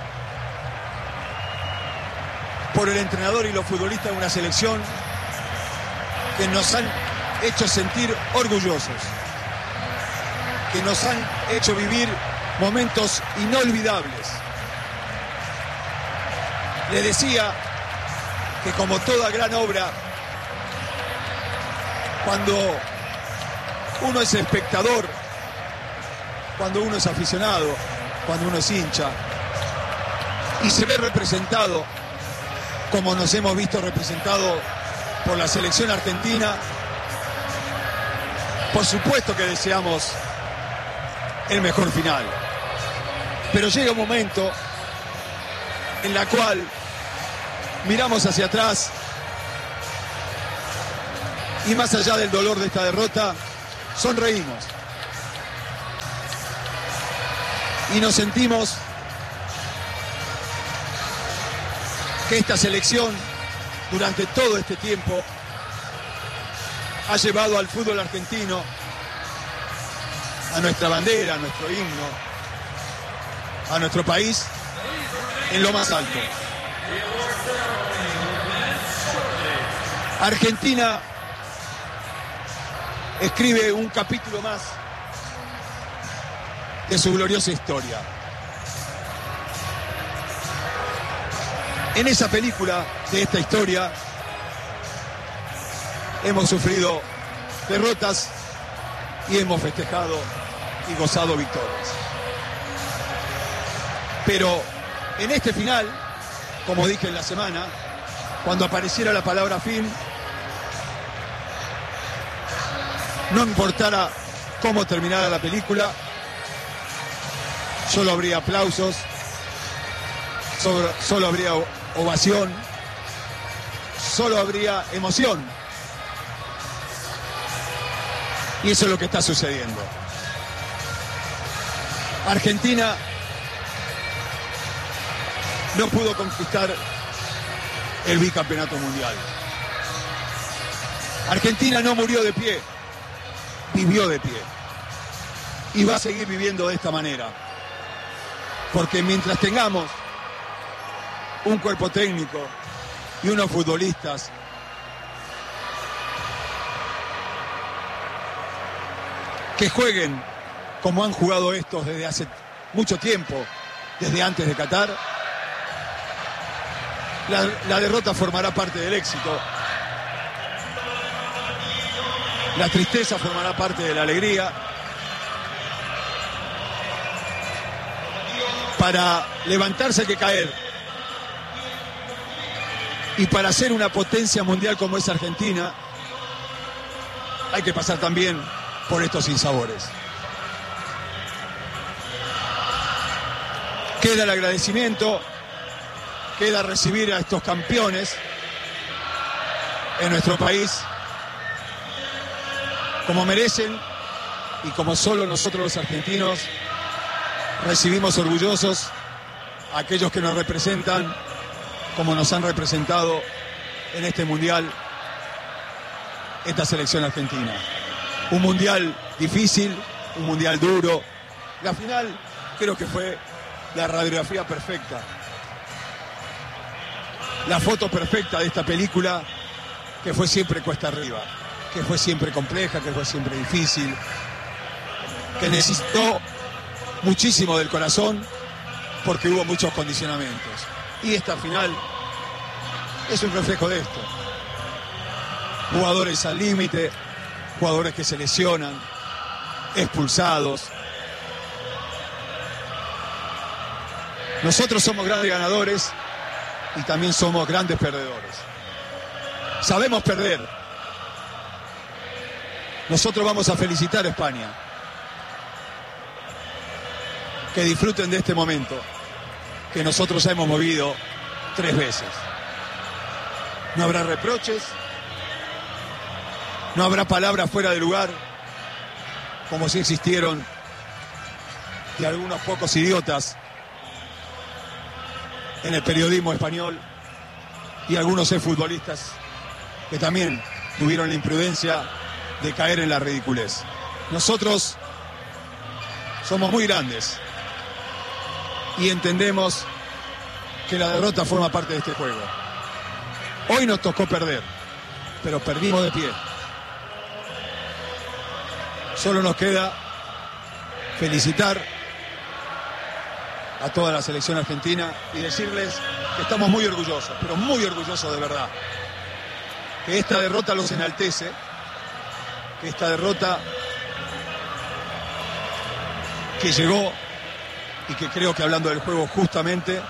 por el entrenador y los futbolistas de una selección que nos han hecho sentir orgullosos, que nos han hecho vivir momentos inolvidables. Le decía que como toda gran obra, cuando uno es espectador, cuando uno es aficionado, cuando uno es hincha, y se ve representado como nos hemos visto representado por la selección argentina, por supuesto que deseamos el mejor final. Pero llega un momento en la cual miramos hacia atrás y más allá del dolor de esta derrota, sonreímos. Y nos sentimos que esta selección, durante todo este tiempo, ha llevado al fútbol argentino, a nuestra bandera, a nuestro himno, a nuestro país, en lo más alto. Argentina escribe un capítulo más de su gloriosa historia. En esa película de esta historia hemos sufrido derrotas y hemos festejado y gozado victorias. Pero en este final, como dije en la semana, cuando apareciera la palabra fin, no importara cómo terminara la película, solo habría aplausos, solo, solo habría ovación, solo habría emoción. Y eso es lo que está sucediendo. Argentina no pudo conquistar el bicampeonato mundial. Argentina no murió de pie, vivió de pie. Y va a seguir viviendo de esta manera. Porque mientras tengamos un cuerpo técnico y unos futbolistas que jueguen como han jugado estos desde hace mucho tiempo, desde antes de Qatar, la, la derrota formará parte del éxito. La tristeza formará parte de la alegría. Para levantarse hay que caer. Y para ser una potencia mundial como es Argentina, hay que pasar también por estos sinsabores. Queda el agradecimiento, queda recibir a estos campeones en nuestro país como merecen y como solo nosotros los argentinos recibimos orgullosos a aquellos que nos representan como nos han representado en este mundial esta selección argentina. Un mundial difícil, un mundial duro. La final creo que fue la radiografía perfecta, la foto perfecta de esta película que fue siempre cuesta arriba, que fue siempre compleja, que fue siempre difícil, que necesitó muchísimo del corazón porque hubo muchos condicionamientos. Y esta final es un reflejo de esto. Jugadores al límite, jugadores que se lesionan, expulsados. Nosotros somos grandes ganadores y también somos grandes perdedores. Sabemos perder. Nosotros vamos a felicitar a España. Que disfruten de este momento que nosotros hemos movido tres veces. No habrá reproches, no habrá palabras fuera de lugar, como si existieron de algunos pocos idiotas en el periodismo español y algunos futbolistas que también tuvieron la imprudencia de caer en la ridiculez. Nosotros somos muy grandes y entendemos que la derrota forma parte de este juego. Hoy nos tocó perder, pero perdimos de pie. Solo nos queda felicitar a toda la selección argentina y decirles que estamos muy orgullosos, pero muy orgullosos de verdad. Que esta derrota los enaltece, que esta derrota que llegó y que creo que hablando del juego justamente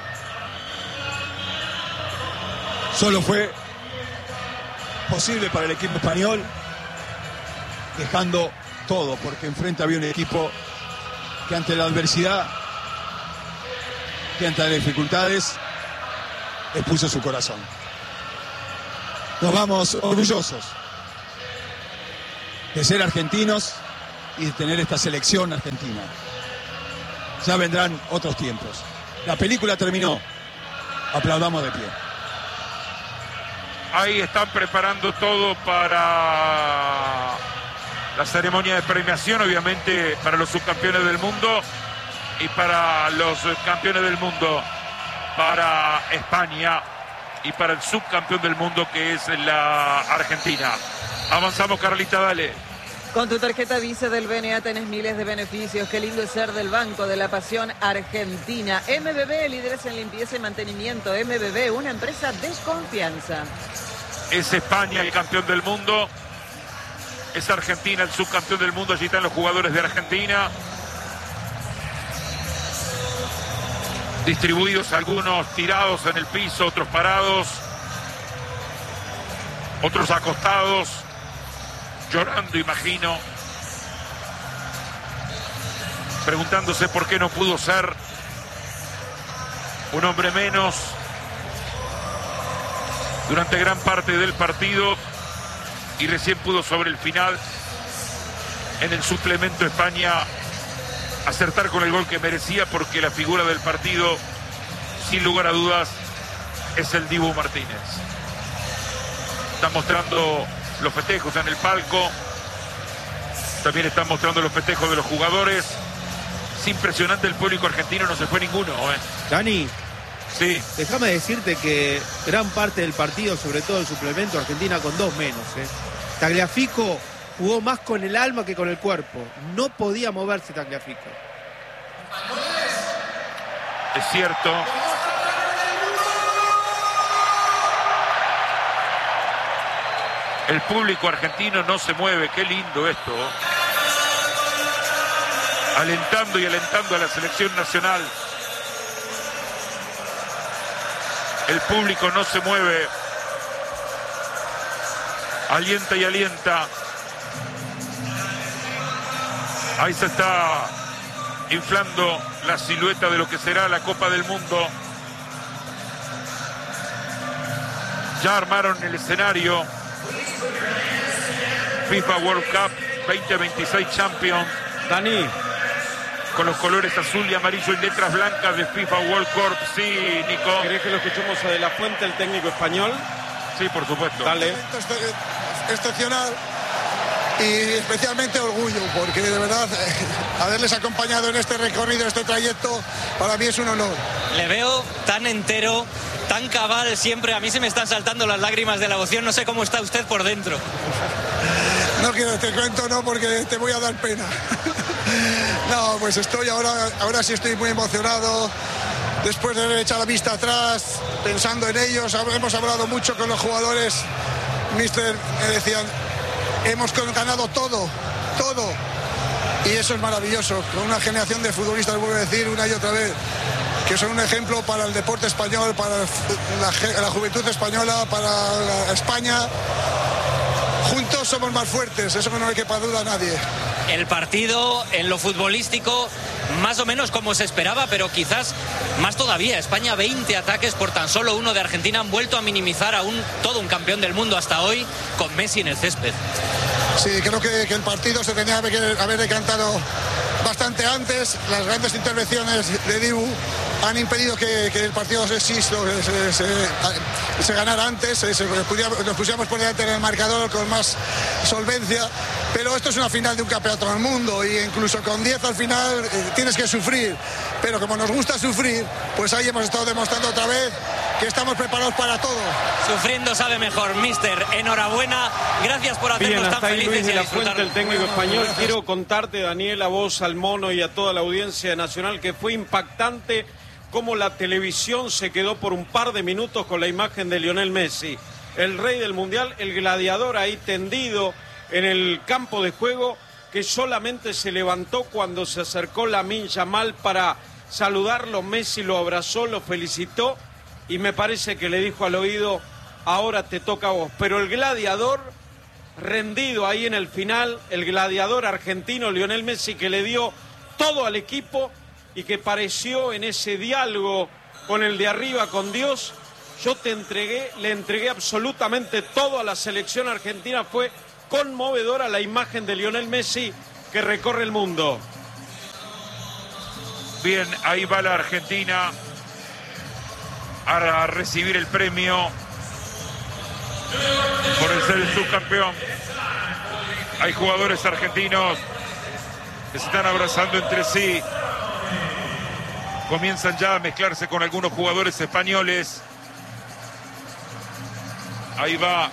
solo fue posible para el equipo español dejando todo, porque enfrente había un equipo que ante la adversidad, que ante las dificultades expuso su corazón. Nos vamos orgullosos de ser argentinos y de tener esta selección argentina. Ya vendrán otros tiempos. La película terminó. Aplaudamos de pie. Ahí están preparando todo para la ceremonia de premiación, obviamente para los subcampeones del mundo y para los campeones del mundo, para España y para el subcampeón del mundo que es la Argentina. Avanzamos, Carlita, dale. Con tu tarjeta Visa del B N A tenés miles de beneficios. Qué lindo es ser del Banco de la Pasión Argentina. M B B, líderes en limpieza y mantenimiento. M B B, una empresa de confianza. Es España el campeón del mundo. Es Argentina el subcampeón del mundo. Allí están los jugadores de Argentina. Distribuidos, algunos tirados en el piso, otros parados. Otros acostados. Llorando, imagino. Preguntándose por qué no pudo ser un hombre menos durante gran parte del partido y recién pudo sobre el final en el suplemento España acertar con el gol que merecía, porque la figura del partido sin lugar a dudas es el Dibu Martínez. Está mostrando los festejos en el palco, también están mostrando los festejos de los jugadores. Es impresionante el público argentino, no se fue ninguno, ¿eh? Dani, sí, déjame decirte que gran parte del partido, sobre todo el suplemento, Argentina con dos menos, ¿eh? Tagliafico jugó más con el alma que con el cuerpo. No podía moverse Tagliafico. es cierto. El público argentino no se mueve, qué lindo esto. Alentando y alentando a la selección nacional. El público no se mueve. Alienta y alienta. Ahí se está inflando la silueta de lo que será la Copa del Mundo. Ya armaron el escenario. FIFA World Cup veinte veintiséis Champions. Dani, con los colores azul y amarillo y letras blancas de FIFA World Cup. Sí, Nico. ¿querés que lo escuchemos a De La Fuente, el técnico español? Sí, por supuesto. Dale. Excepcional y especialmente orgullo, porque de verdad haberles acompañado en este recorrido, este trayecto, para mí es un honor. Le veo tan entero, tan cabal siempre. A mí se me están saltando las lágrimas de la emoción. No sé cómo está usted por dentro. No quiero, te cuento no, porque te voy a dar pena. No, pues estoy ahora, ahora sí estoy muy emocionado. Después de haber echado la vista atrás, pensando en ellos, hemos hablado mucho con los jugadores. Mister, me decían, hemos ganado todo, todo. Y eso es maravilloso. Con una generación de futbolistas, vuelvo a decir una y otra vez, que son un ejemplo para el deporte español, para la, la juventud española, para España. Juntos somos más fuertes, eso no hay que para duda a nadie. El partido en lo futbolístico más o menos como se esperaba, pero quizás más todavía. España, veinte ataques por tan solo uno de Argentina, han vuelto a minimizar a un, todo un campeón del mundo hasta hoy, con Messi en el césped. Sí, creo que, que el partido se tenía que haber decantado bastante antes. Las grandes intervenciones de Dibu han impedido que, que el partido se, se, se, se, se ganara antes, se, se, nos pusiéramos por delante en el marcador con más solvencia, pero esto es una final de un campeonato del mundo y incluso con diez al final eh, tienes que sufrir, pero como nos gusta sufrir, pues ahí hemos estado demostrando otra vez que estamos preparados para todo. Sufriendo sabe mejor, mister. Enhorabuena, gracias por hacernos Bien, hasta tan ahí felices Luis de y la disfrutar. Fuente, el técnico español. Quiero contarte, Daniel, a vos, al Mono y a toda la audiencia nacional, que fue impactante cómo la televisión se quedó por un par de minutos con la imagen de Lionel Messi, el rey del mundial, el gladiador ahí tendido en el campo de juego, que solamente se levantó cuando se acercó Lamine Yamal para saludarlo. Messi lo abrazó, lo felicitó y me parece que le dijo al oído, ahora te toca a vos. Pero el gladiador rendido ahí en el final, el gladiador argentino Lionel Messi, que le dio todo al equipo y que pareció en ese diálogo con el de arriba, con Dios, yo te entregué, le entregué absolutamente todo a la selección argentina. Fue conmovedora la imagen de Lionel Messi que recorre el mundo. Bien, ahí va la Argentina a recibir el premio por el ser el subcampeón. Hay jugadores argentinos que se están abrazando entre sí. Comienzan ya a mezclarse con algunos jugadores españoles. Ahí va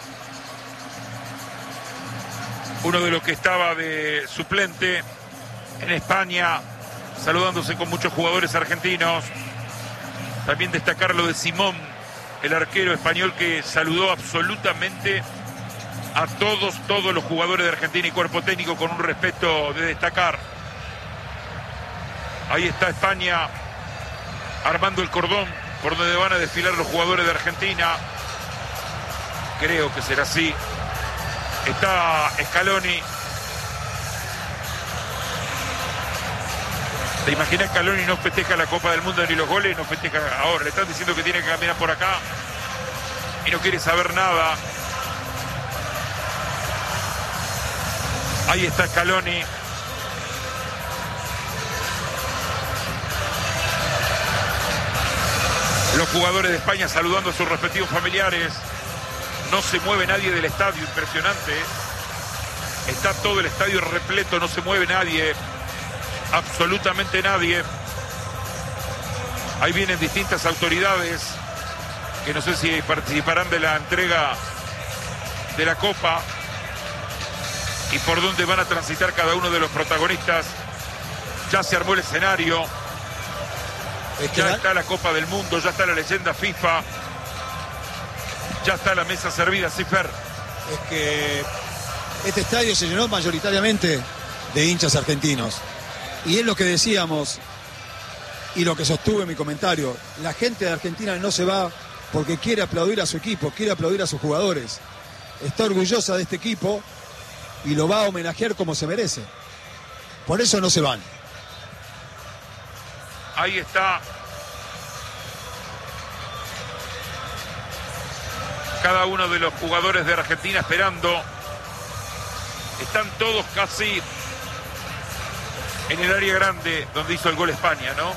uno de los que estaba de suplente en España, saludándose con muchos jugadores argentinos. También destacar lo de Simón, el arquero español, que saludó absolutamente a todos, todos los jugadores de Argentina y cuerpo técnico con un respeto de destacar. Ahí está España armando el cordón por donde van a desfilar los jugadores de Argentina. Creo que será así. Está Scaloni. ¿Te imaginas? Scaloni no festeja la Copa del Mundo ni los goles, no festeja ahora. Le están diciendo que tiene que caminar por acá y no quiere saber nada. Ahí está Scaloni. Los jugadores de España saludando a sus respectivos familiares. No se mueve nadie del estadio, impresionante. Está todo el estadio repleto, no se mueve nadie. Absolutamente nadie. Ahí vienen distintas autoridades que no sé si participarán de la entrega de la Copa y por dónde van a transitar cada uno de los protagonistas. Ya se armó el escenario. Es que ya está la Copa del Mundo, ya está la leyenda FIFA, ya está la mesa servida, ¿sí, Fer? Es que este estadio se llenó mayoritariamente de hinchas argentinos. Y es lo que decíamos y lo que sostuve en mi comentario. La gente de Argentina no se va porque quiere aplaudir a su equipo, quiere aplaudir a sus jugadores. Está orgullosa de este equipo y lo va a homenajear como se merece. Por eso no se van. Ahí está cada uno de los jugadores de Argentina esperando. Están todos casi en el área grande donde hizo el gol España, ¿no?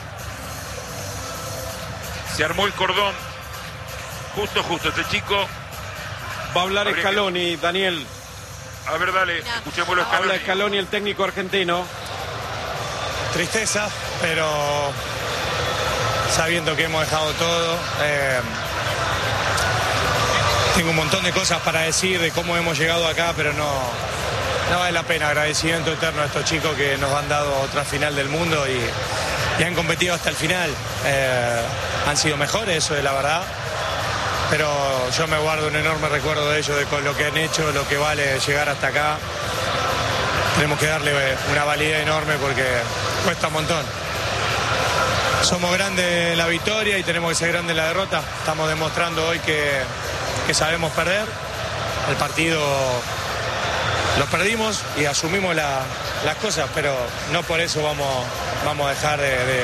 Se armó el cordón. Justo, justo, este chico. Va a hablar Scaloni, que... Daniel. A ver, dale, escuchémoslo. Habla Scaloni, el técnico argentino. Tristeza, pero sabiendo que hemos dejado todo. Eh, tengo un montón de cosas para decir de cómo hemos llegado acá, pero no, no vale la pena. Agradecimiento eterno a estos chicos que nos han dado otra final del mundo y, y han competido hasta el final. Eh, han sido mejores, eso es la verdad. Pero yo me guardo un enorme recuerdo de ellos, de con lo que han hecho, lo que vale llegar hasta acá. Tenemos que darle una validez enorme porque cuesta un montón. Somos grandes en la victoria y tenemos que ser grandes en la derrota. Estamos demostrando hoy que, que sabemos perder. El partido lo perdimos y asumimos la, las cosas, pero no por eso vamos, vamos a dejar de, de,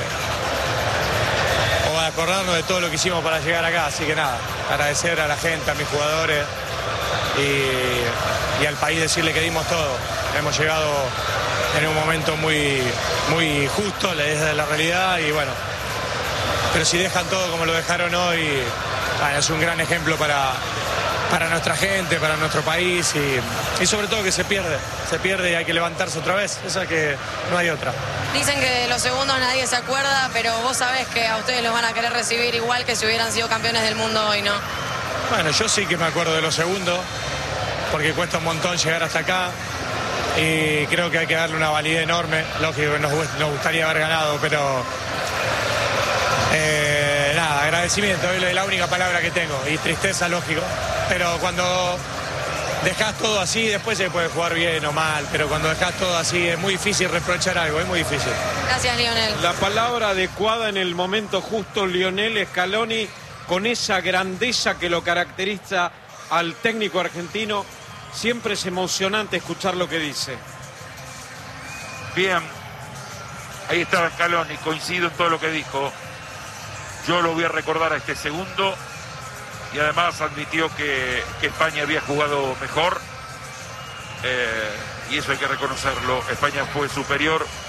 o de acordarnos de todo lo que hicimos para llegar acá. Así que nada, agradecer a la gente, a mis jugadores y, y al país, decirle que dimos todo. Hemos llegado en un momento muy, muy justo, desde la realidad, y bueno, pero si dejan todo como lo dejaron hoy, bueno, es un gran ejemplo para, para nuestra gente, para nuestro país, y, y sobre todo que se pierde, se pierde y hay que levantarse otra vez, esa que no hay otra. Dicen que de los segundos nadie se acuerda, pero vos sabés que a ustedes los van a querer recibir igual que si hubieran sido campeones del mundo hoy, ¿no? Bueno, yo sí que me acuerdo de los segundos, porque cuesta un montón llegar hasta acá. Y creo que hay que darle una validez enorme. Lógico que nos, nos gustaría haber ganado, pero eh, nada, agradecimiento es la única palabra que tengo. Y tristeza, lógico. Pero cuando dejás todo así, después se puede jugar bien o mal. Pero cuando dejás todo así es muy difícil reprochar algo, es muy difícil. Gracias, Lionel. La palabra adecuada en el momento justo, Lionel Scaloni, con esa grandeza que lo caracteriza al técnico argentino. Siempre es emocionante escuchar lo que dice. Bien. Ahí estaba Scaloni, coincido en todo lo que dijo. Yo lo voy a recordar a este segundo y además admitió que, que España había jugado mejor, eh, y eso hay que reconocerlo. España fue superior